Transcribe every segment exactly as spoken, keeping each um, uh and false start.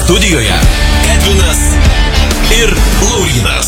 Studijoje Edvinas ir Laurynas.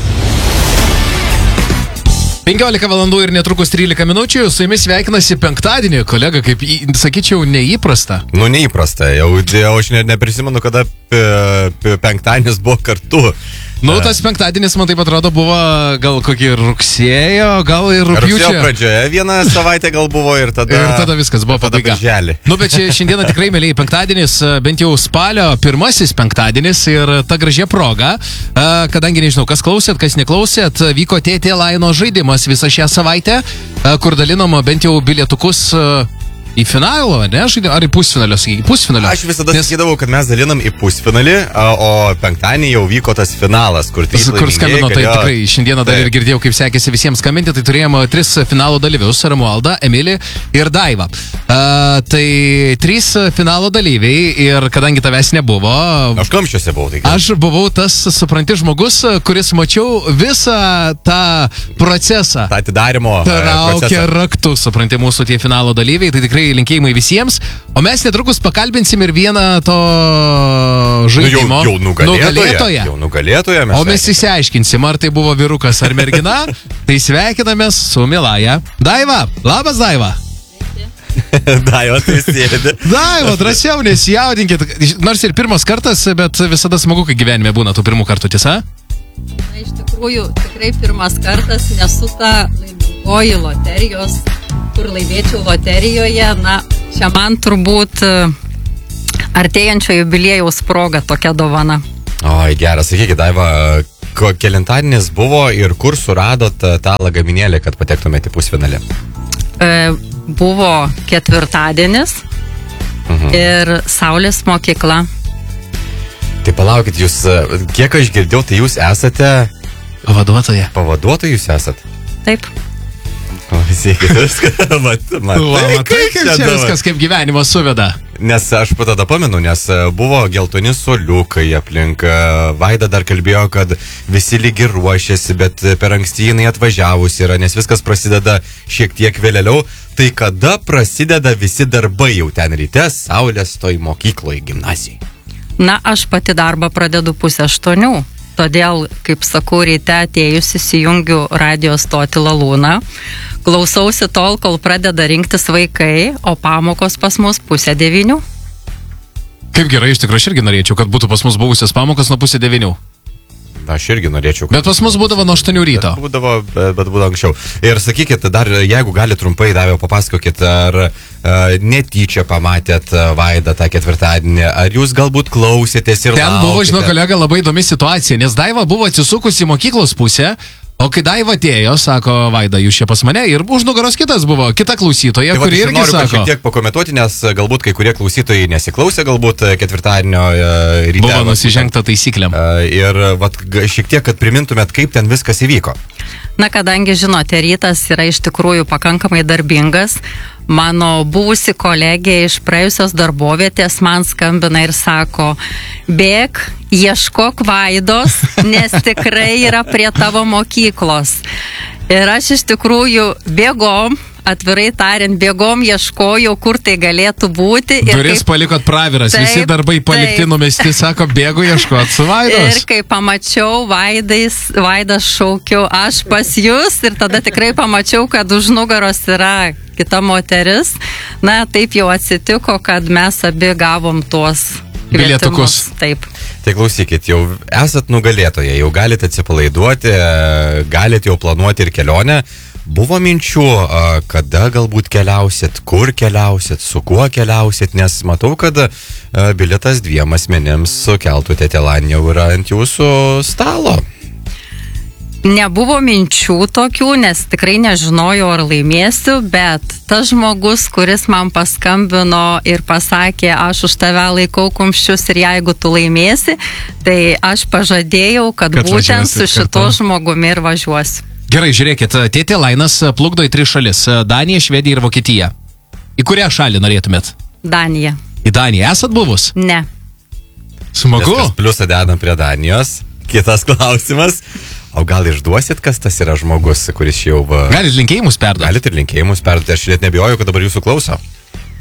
penkiolika valandų ir netrukus trylika minučių. Su jumis sveikinasi penktadienį, kolega, kaip, sakyčiau, neįprasta. Nu, neįprasta. Jau, jau aš ne, neprisimenu, kada p, p, penktadienis buvo kartu. Nu, tas penktadienis, man taip atrodo, buvo gal kokį rugsėjo, gal ir rugpjūčio. Rugsėjo pradžioje vieną savaitę gal buvo ir tada... Ir tada viskas buvo pabaiga. Nu, bet čia šiandieną tikrai, mėlyje, penktadienis, bent jau spalio pirmasis penktadienis ir ta gražia proga, kadangi nežinau, kas klausėt, kas neklausėt, vyko T T Laino žaidimas visą šią savaitę, kur dalinom bent jau bilietukus į finalą, ne? Ar į pusfinalio, sakykime, pusfinalio. Aš visada Nes... sakydavau, kad mes dalinam į pusfinalį, o penktadienį jau vyko tas finalas, kur trys Kur skambino, tai jo... tikrai šiandieną dar ir girdėjau, kaip sekėsi visiems skambinti, tai turėjome tris finalo dalyvius, Romualdą, Emilį ir Daivą. Uh, tai trys finalo dalyviai ir kadangi tavęs nebuvo... Aš kamščiuose buvau, tai... Aš buvau tas, supranti, žmogus, kuris mačiau visą tą procesą. Ta atidarimo Traukė procesą. raktu, supranti, mūsų tie finalo dalyviai, tai tikrai linkėjimai visiems, o mes netrukus pakalbinsim ir vieną to žaidimo nu, jau, jau nugalėtoją. nugalėtoją. Jau nugalėtoją mes. O mes įsiaiškinsim, ar tai buvo vyrukas ar mergina. Tai sveikinamės su Milaja. Daiva, labas Daiva. Daiva, tai sėdi. Daiva, drąsiau, nesijaudinkit. Nors ir pirmas kartas, bet visada smagu, kai gyvenime būna tų pirmų kartų, tiesa? Na, iš tikrųjų, tikrai pirmas kartas, nesu ta laimingoji loterijos, kur laimėčiau loterijoje. Na, čia man turbūt artėjančio jubiliejaus proga tokia dovana. Oi, geras, sakykit, Daiva, kelintadienis buvo ir kur suradot tą lagaminėlį, kad patektumėte į pusfinalį? E, buvo ketvirtadienis mhm. ir Saulės mokykla. Tai palaukit, jūs, kiek aš girdėjau, tai jūs esate... Pavaduotoja. Pavaduotojai jūs esat? Taip. O, siekit, viską, mat, mat, Va, matai, kaip čia dabar. viskas kaip gyvenimo suveda. Nes aš tada pamenu, nes buvo geltoni soliukai aplink, Vaida dar kalbėjo, kad visi lygi ruošiasi, bet per anksti jinai atvažiavusi yra, nes viskas prasideda šiek tiek vėliau. Tai kada prasideda visi darbai jau ten ryte, Saulės toj mokykloje, gimnazijai? Na, aš pati darbą pradedu pusę aštuonių. Todėl, kaip sakau, ryte atėjus įsijungiu radio stotį Lalūną, klausausi tol, kol pradeda rinktis vaikai, o pamokos pas mus pusę devynių. Kaip gerai, iš tikrųjų, aš irgi norėčiau, kad būtų pas mus buvusias pamokos nuo pusę devynių. Aš irgi norėčiau. Bet pas mus būdavo nuo aštuonių ryto. Bet būdavo, bet, bet būdavo anksčiau. Ir sakykit, dar jeigu gali trumpai, Davė, papasakokit, ar uh, netyčia pamatėt uh, Vaidą tą ketvirtadienį, ar jūs galbūt klausėtės ir ten laukite? Buvo, žinau, kolega, labai įdomi situacija, nes Daiva buvo atsisukusi į mokyklos pusę, o kai Daiva atėjo, sako, Vaida, jūs čia pas mane, ir už nugaros kitas buvo, kita klausytoja, tai kuri va, irgi noriu sako. Šiek tiek pakomentuoti, nes galbūt kai kurie klausytojai nesiklausė, galbūt ketvirtadienio uh, ryte. Buvo nusižengta taisyklėm. Uh, ir vat, šiek tiek, kad primintumėt, kaip ten viskas įvyko. Na, kadangi, žinote, rytas yra iš tikrųjų pakankamai darbingas, mano buvusi kolegė iš praėjusios darbovietės man skambina ir sako, bėk, ieškok Vaidos, nes tikrai yra prie tavo mokyklos. Ir aš iš tikrųjų bėgom, atvirai tariant, bėgom, ieškojau, kur tai galėtų būti. Duris kaip... palikot praviras, taip, visi darbai palikti, numesti, sako, bėgu ieškot su Vaidos. Ir kai pamačiau Vaidais, Vaidas šaukiau, aš pas jūs, ir tada tikrai pamačiau, kad už nugaros yra kita moteris. Na, taip jau atsitiko, kad mes abi gavom tuos bilietukus. Taip. Tai klausykit, jau esat nugalėtoje, jau galite atsipalaiduoti, galite jau planuoti ir kelionę. Buvo minčių, kada galbūt keliausit, kur keliausit, su kuo keliausit, nes matau, kad bilietas dviem asmenims su keltu T T Line jau yra ant jūsų stalo. Nebuvo minčių tokių, nes tikrai nežinojau, ar laimėsiu, bet tas žmogus, kuris man paskambino ir pasakė, aš už tave laikau kumščius ir jeigu tu laimėsi, tai aš pažadėjau, kad, kad būtent su šito žmogumi ir važiuosiu. Gerai, žiūrėkit, T T Lainas plukdo į tris šalis - Daniją, Švediją ir Vokietiją. Į kurią šalį norėtumėt? Daniją. Į Daniją esat buvus? Ne. Smagu. Pliusą dedam prie Danijos. Kitas klausimas. O gal išduosit, kas tas yra žmogus, kuris jau... Galit linkėjimus perduoti. Galit ir linkėjimus perduoti. Aš net nebijoju, kad dabar jūsų klauso.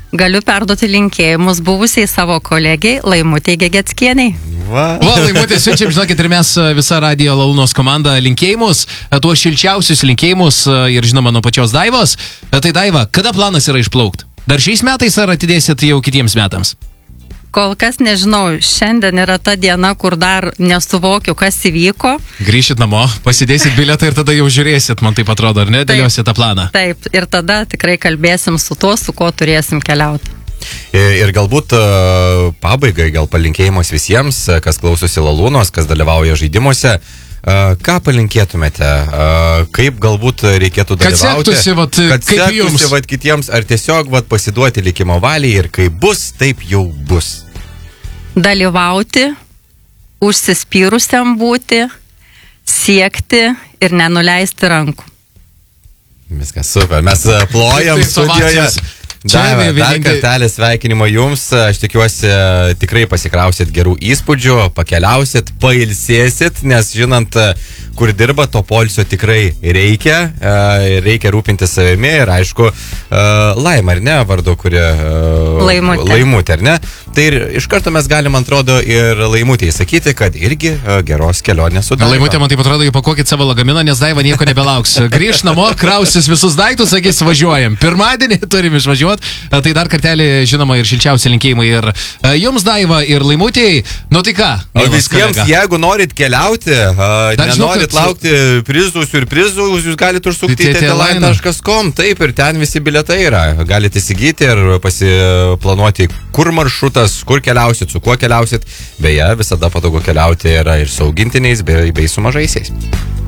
Galiu perduoti linkėjimus buvusiai savo kolegiai Laimutei Gegeckieniai. Va. Va, Laimutė, siunčiam, žinokit, ir mes visa Radio Lalūnos komanda linkėjimus, tuos šilčiausius linkėjimus ir žinoma nuo pačios Daivos. Tai Daiva, kada planas yra išplaukti? Dar šiais metais ar atidėsit jau kitiems metams? Kol kas nežinau, šiandien yra ta diena, kur dar nesuvokiu, kas įvyko. Grįšit namo, pasidėsit bilietą ir tada jau žiūrėsit, man taip atrodo, ar ne, dėliosit tą planą? Taip, ir tada tikrai kalbėsim su tuo, su kuo turėsim keliauti. Ir, ir galbūt uh, pabaigai, gal palinkėjimas visiems, kas klausosi Lalūnos, kas dalyvauja žaidimuose. Uh, ką palinkėtumėte? Uh, kaip galbūt reikėtų dalyvauti? Kad sektųsi, vat, kad kaip sektųsi, jums? Vat, kitiems, ar tiesiog vat, pasiduoti likimo valiai ir kaip bus, taip jau bus. Dalyvauti, užsispyrusiam būti, siekti ir nenuleisti rankų. Viskas super. Mes plojam studijoje. Daiva, dar kartelį sveikinimo jums. Aš tikiuosi, tikrai pasikrausit gerų įspūdžių, pakeliausit, pailsėsit, nes žinant, kur dirba, to poilsio tikrai reikia. Reikia rūpintis savimi ir aišku, Laima, ar ne, vardu, kuri... Laimutė. Laimutė, ar ne? Tai ir iš karto mes galim, man atrodo, ir Laimutėje sakyti, kad irgi geros kelionės su Daiva. Laimutė, man taip atrodo, įpakuokit savo lagaminą, nes Daiva nieko nebelauks. Grįš namo, krausis visus daiktus, sakys, važiuojam. Pirmadienį turim išvažiuoti. Tai dar kartelį, žinoma, ir šilčiausi linkėjimai ir jums, Daiva, ir Laimutėjai. Nu tai ką? O visiems, jeigu norit keliauti, dar nenorit kad... laukti prizų, surprizų, jūs galite užsukti į tėtėlain taškas com. Taip, ir ten visi bilietai yra. Galite įsigyti ir pasiplanuoti, kur maršrutas, kur keliausit, su kuo keliausit. Beje, visada patogu keliauti yra ir su augintiniais, bei, bei su mažaisiais.